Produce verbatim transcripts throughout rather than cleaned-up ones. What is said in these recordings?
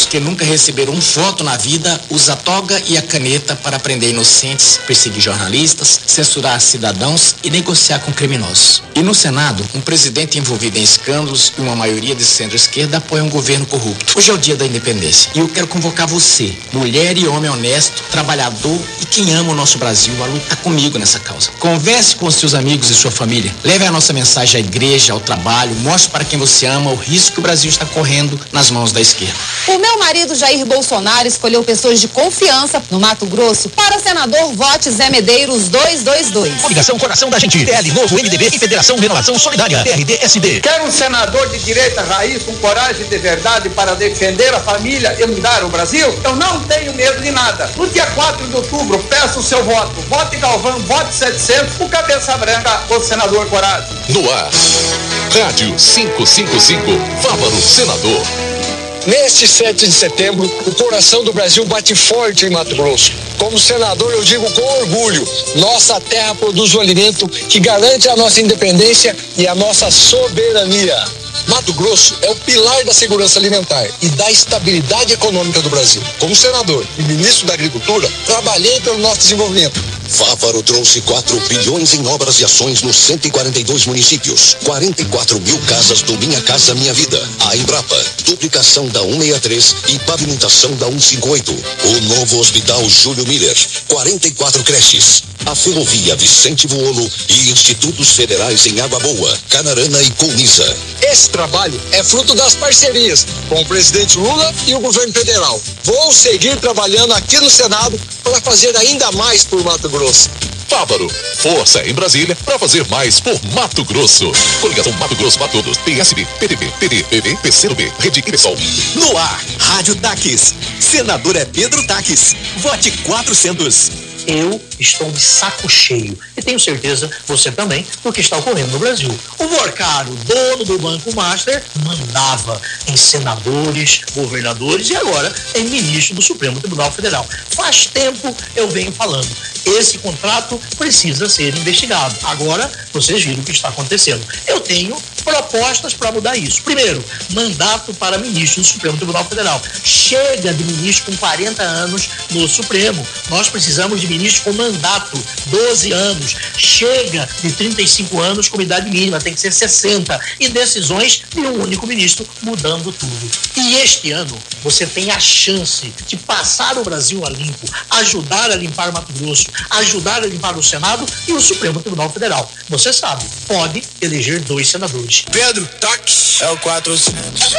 que nunca receberam um voto na vida, usa a toga e a caneta para prender inocentes, perseguir jornalistas, censurar cidadãos e negociar com criminosos. E no Senado, um presidente envolvido em escândalos e uma maioria de centro-esquerda apoia um governo corrupto. Hoje é o dia da independência e eu quero convocar você, mulher e homem honesto, trabalhador e quem ama o nosso Brasil, a lutar comigo nessa causa. Converse com os seus amigos e sua família. Leve a nossa mensagem à igreja, ao trabalho, mostre para quem você ama o risco que o Brasil está correndo nas mãos da esquerda. O meu marido Jair Bolsonaro escolheu pessoas de confiança no Mato Grosso. Para senador, vote Zé Medeiros dois dois dois. Coligação Coração da Gente, P L Novo, M D B e Federação Renovação Solidária, P R D S D. Quero um senador de direita raiz com coragem de verdade para defender a família e mudar o Brasil? Eu não tenho medo de nada. No dia quatro de outubro, peço o seu voto. Vote Galvão, vote setecentos, o cabeça branca, o senador Coragem. No ar, Rádio quinhentos e cinquenta e cinco, Fávaro Senador. Neste sete de setembro, o coração do Brasil bate forte em Mato Grosso. Como senador, eu digo com orgulho, nossa terra produz um alimento que garante a nossa independência e a nossa soberania. Mato Grosso é o pilar da segurança alimentar e da estabilidade econômica do Brasil. Como senador e ministro da Agricultura, trabalhei pelo nosso desenvolvimento. Fávaro trouxe quatro bilhões em obras e ações nos cento e quarenta e dois municípios, quarenta e quatro mil casas do Minha Casa Minha Vida, a Embrapa, duplicação da cento e sessenta e três e pavimentação da cento e cinquenta e oito, o novo Hospital Júlio Miller, quarenta e quatro creches, a Ferrovia Vicente Vuolo e institutos federais em Água Boa, Canarana e Colniza. Esse trabalho é fruto das parcerias com o presidente Lula e o governo federal. Vou seguir trabalhando aqui no Senado para fazer ainda mais por Mato Grosso. Fávaro, força em Brasília para fazer mais por Mato Grosso. Coligação Mato Grosso para todos. P S B, P T B, P D, P V, P C do B, Rede e Pessoal. No ar, Rádio Taques. Senador é Pedro Taques. Vote quatrocentos. Eu estou de saco cheio, e tenho certeza, você também, do que está ocorrendo no Brasil. O Vorcaro, dono do Banco Master, mandava em senadores, governadores e agora em ministro do Supremo Tribunal Federal. Faz tempo eu venho falando, esse contrato precisa ser investigado. Agora, vocês viram o que está acontecendo. Eu tenho propostas para mudar isso. Primeiro, mandato para ministro do Supremo Tribunal Federal. Chega de ministro com quarenta anos no Supremo. Nós precisamos de ministro com mandato, doze anos. Chega de trinta e cinco anos com idade mínima, tem que ser sessenta. E decisões de um único ministro mudando tudo. E este ano, você tem a chance de passar o Brasil a limpo, ajudar a limpar Mato Grosso, ajudar a limpar o Senado e o Supremo Tribunal Federal. Você sabe, pode eleger dois senadores. Pedro Taques é o quatrocentos.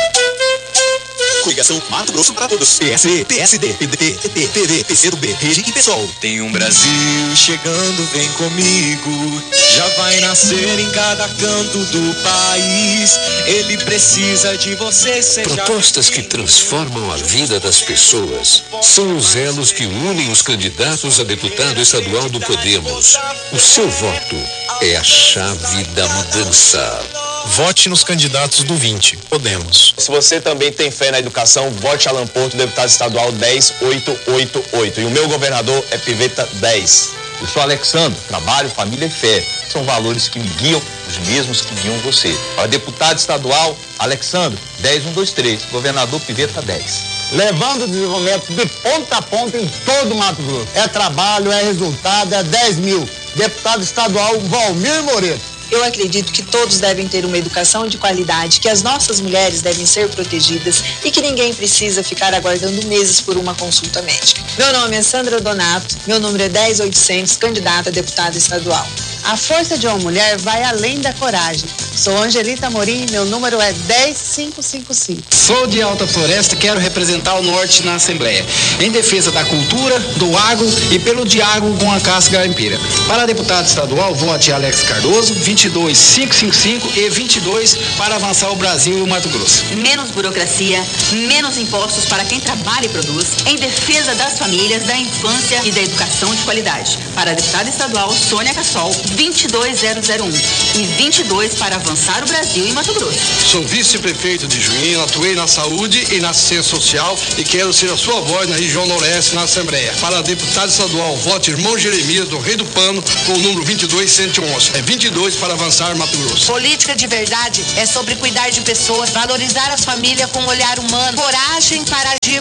Coligação Mato Grosso para todos. P S B, P S D, P D T, P T, P V, P C do B, Rede e Pessoal. Tem um Brasil chegando, vem comigo. Já vai nascer em cada canto do país. Ele precisa de você. Propostas que transformam a vida das pessoas são os elos que unem os candidatos a deputado estadual do Podemos. O seu voto é a chave da mudança. Vote nos candidatos do vinte. Podemos. Se você também tem fé na educação, vote Alan Porto, deputado estadual dez mil oitocentos e oitenta e oito. E o meu governador é Piveta dez. Eu sou Alexandre, trabalho, família e fé. São valores que me guiam, os mesmos que guiam você. Para deputado estadual, Alexandre, dez mil cento e vinte e três. Governador Piveta dez. Levando o desenvolvimento de ponta a ponta em todo o Mato Grosso. É trabalho, é resultado, é dez mil. Deputado estadual Valmir Moreto. Eu acredito que todos devem ter uma educação de qualidade, que as nossas mulheres devem ser protegidas e que ninguém precisa ficar aguardando meses por uma consulta médica. Meu nome é Sandra Donato, meu número é dez mil oitocentos, candidata a deputada estadual. A força de uma mulher vai além da coragem. Sou Angelita Amorim, meu número é dez mil quinhentos e cinquenta e cinco. Sou de Alta Floresta e quero representar o Norte na Assembleia, em defesa da cultura, do agro e pelo diálogo com a classe garimpeira. Para deputado estadual, vote Alex Cardoso, vinte e dois mil quinhentos e cinquenta e cinco e vinte e dois para avançar o Brasil e o Mato Grosso. Menos burocracia, menos impostos para quem trabalha e produz, em defesa das famílias, da infância e da educação de qualidade. Para deputada estadual, Sônia Cassol, vinte e dois mil um e vinte e dois para avançar o Brasil e Mato Grosso. Sou vice-prefeito de Juína, atuei na saúde e na assistência social e quero ser a sua voz na região noroeste na Assembleia. Para deputado estadual, vote irmão Jeremias do Rei do Pano com o número vinte e dois mil cento e onze. É vinte e dois para avançar Mato Grosso. Política de verdade é sobre cuidar de pessoas, valorizar as famílias com um olhar humano, coragem para agir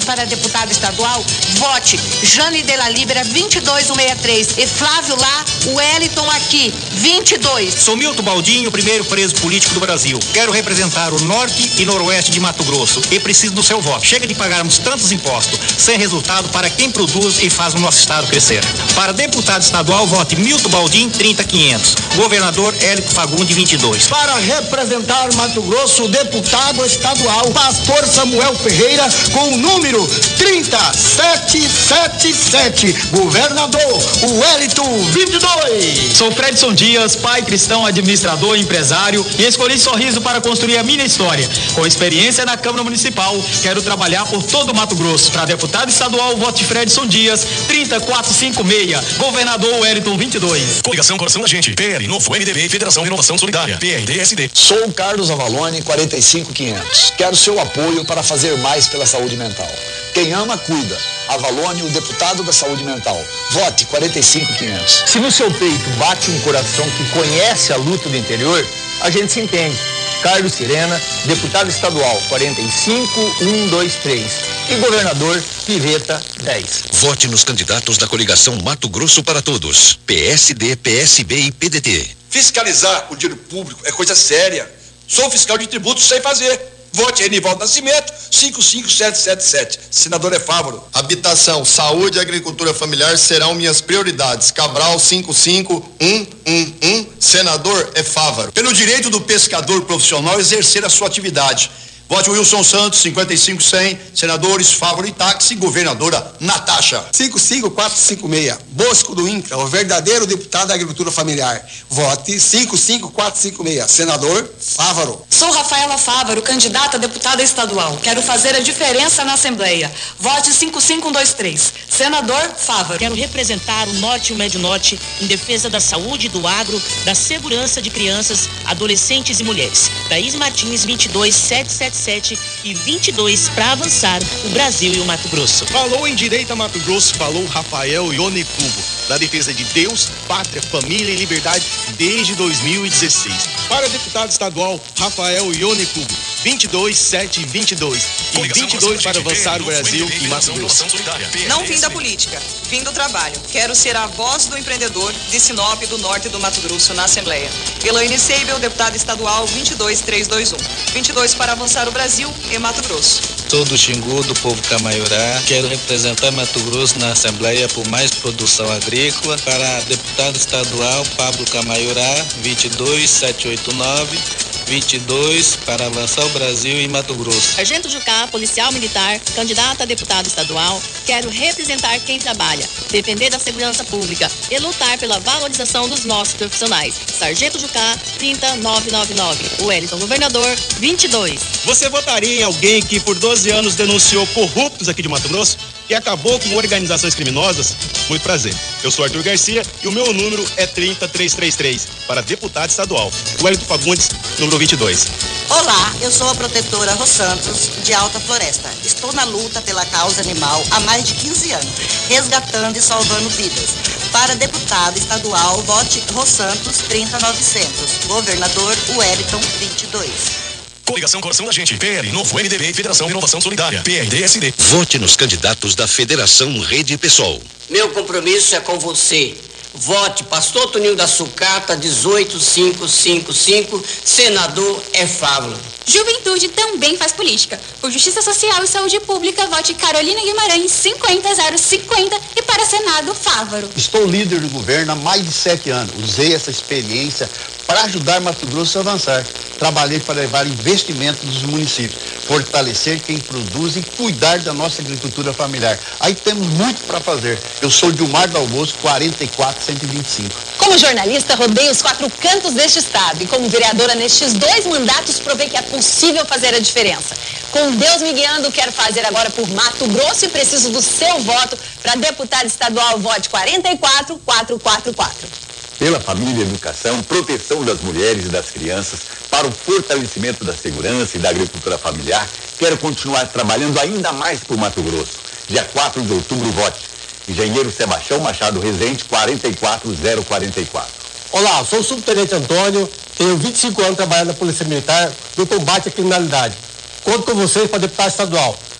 para deputado estadual, vote Jane de la Libera vinte e dois cento e sessenta e três e Flávio lá, Wellington aqui, vinte e dois. Sou Milton Baldinho, primeiro preso político do Brasil. Quero representar o norte e noroeste de Mato Grosso e preciso do seu voto. Chega de pagarmos tantos impostos, sem resultado para quem produz e faz o nosso estado crescer. Para deputado estadual, vote Milton Baldinho, trinta mil e quinhentos. Governador Hélio Fagundes, vinte e dois. Para representar Mato Grosso, deputado estadual, Pastor Samuel Ferreira, com o número trinta mil setecentos e setenta e sete. Governador Wellington, vinte e dois. Sou Fredson Dias, pai cristão, administrador, empresário, e escolhi Sorriso para construir a minha história. Com experiência na Câmara Municipal, quero trabalhar por todo o Mato Grosso. Para deputado estadual, vote Fredson Dias, trinta mil quatrocentos e cinquenta e seis. Governador Wellington, vinte e dois. Coligação Coração da Gente, P L, Novo M D B, Federação de Inovação Solidária, P R D S D. Sou Carlos Avalone, quarenta e cinco mil e quinhentos. Quero seu apoio para fazer mais pela saúde mental. Quem ama, cuida. Avalone, o deputado da saúde mental. Vote quarenta e cinco mil e quinhentos. Se no seu peito bate um coração que conhece a luta do interior, a gente se entende. Carlos Sirena, deputado estadual, quarenta e cinco mil cento e vinte e três. E governador, Piveta, dez. Vote nos candidatos da coligação Mato Grosso para Todos. P S D, P S B e P D T. Fiscalizar o dinheiro público é coisa séria. Sou fiscal de tributos sem fazer. Vote Renivaldo Nascimento, cinco cinco sete sete sete. Senador é Fávaro. Habitação, saúde e agricultura familiar serão minhas prioridades. Cabral cinco cinco um um um. Senador é Fávaro. Pelo direito do pescador profissional exercer a sua atividade. Vote Wilson Santos, cinquenta e cinco cem. Senadores Fávaro e Táxi. Governadora Natasha. cinco cinco quatro cinco seis. Bosco do Inca, o verdadeiro deputado da agricultura familiar. Vote cinco cinco quatro cinco seis. Senador Fávaro. Sou Rafaela Fávaro, candidata a deputada estadual. Quero fazer a diferença na Assembleia. Vote cinco cinco um dois três. Senador Fávaro. Quero representar o Norte e o Médio Norte em defesa da saúde, do agro, da segurança de crianças, adolescentes e mulheres. Thaís Martins, vinte e dois mil setecentos e setenta e sete e vinte e dois para avançar o Brasil e o Mato Grosso. Falou em direita Mato Grosso, falou Rafael Ione Cubo, da defesa de Deus, pátria, família e liberdade desde dois mil e dezesseis. Para deputado estadual, Rafael Ione Cubo, vinte e dois mil setecentos e vinte e dois. E vinte e dois para avançar o Brasil e Mato Grosso. Não vim da política, vim do trabalho. Quero ser a voz do empreendedor de Sinop, do Norte do Mato Grosso, na Assembleia. Elaine Seibel, deputada estadual, vinte e dois mil trezentos e vinte e um. vinte e dois para avançar o Brasil e Mato Grosso. Sou do Xingu, do povo Camaiurá. Quero representar Mato Grosso na Assembleia por mais produção agrícola. Para deputado estadual, Pablo Camaiurá, vinte e dois mil setecentos e oitenta e nove. vinte e dois para avançar o Brasil e Mato Grosso. Sargento Jucá, policial militar, candidato a deputado estadual, quero representar quem trabalha, defender da segurança pública e lutar pela valorização dos nossos profissionais. Sargento Jucá, trinta mil novecentos e noventa e nove. Wellington, governador, vinte e dois. Você votaria em alguém que por doze anos denunciou corruptos aqui de Mato Grosso e acabou com organizações criminosas? Muito prazer. Eu sou Arthur Garcia e o meu número é trinta mil trezentos e trinta e três para deputado estadual. Wellington Fagundes, número vinte e dois. Olá, eu sou a protetora Ros Santos, de Alta Floresta. Estou na luta pela causa animal há mais de quinze anos, resgatando e salvando vidas. Para deputado estadual, vote Ros Santos, trinta mil e novecentos. Governador Wellington, vinte e dois. Coligação Coração da Gente, P L, Novo M D B, Federação de Inovação Solidária, P R D S D. Vote nos candidatos da Federação Rede Pessoal. Meu compromisso é com você. Vote Pastor Toninho da Sucata, dezoito mil quinhentos e cinquenta e cinco, senador é Fávaro. Juventude também faz política. Por Justiça Social e Saúde Pública, vote Carolina Guimarães, cinquenta mil cinquenta, e para Senado, Fávaro. Estou líder do governo há mais de sete anos. Usei essa experiência para ajudar Mato Grosso a avançar. Trabalhei para levar investimentos dos municípios, fortalecer quem produz e cuidar da nossa agricultura familiar. Aí temos muito para fazer. Eu sou Dilmar Dal Bosco, quarenta e quatro cento e vinte e cinco. Como jornalista, rodei os quatro cantos deste estado e como vereadora nestes dois mandatos, provei que é possível fazer a diferença. Com Deus me guiando, quero fazer agora por Mato Grosso e preciso do seu voto para deputado estadual. Vote quarenta e quatro mil quatrocentos e quarenta e quatro. Pela família, educação, proteção das mulheres e das crianças, para o fortalecimento da segurança e da agricultura familiar, quero continuar trabalhando ainda mais por Mato Grosso. Dia quatro de outubro, vote. Engenheiro Sebastião Machado Rezende, quarenta e quatro mil quarenta e quatro. Olá, sou o subtenente Antônio, tenho vinte e cinco anos trabalhando na Polícia Militar no combate à criminalidade. Conto com vocês para deputado estadual.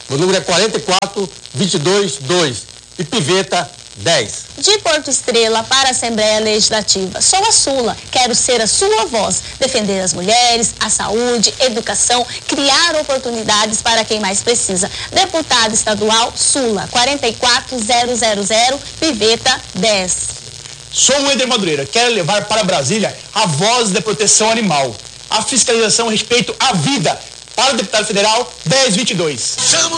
Meu número é quatro quatro dois dois dois e Piveta dez. De Porto Estrela para a Assembleia Legislativa. Sou a Sula, quero ser a sua voz, defender as mulheres, a saúde, educação, criar oportunidades para quem mais precisa. Deputada estadual Sula, quatro quatro zero zero zero, Piveta dez. Sou o Eder Madureira, quero levar para Brasília a voz da proteção animal, a fiscalização a respeito à vida, para o deputado federal dez vinte e dois. Chama